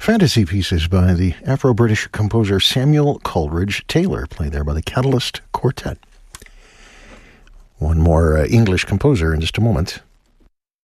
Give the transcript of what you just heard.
Fantasy pieces by the Afro-British composer Samuel Coleridge Taylor, played there by the Catalyst Quartet. One more English composer in just a moment.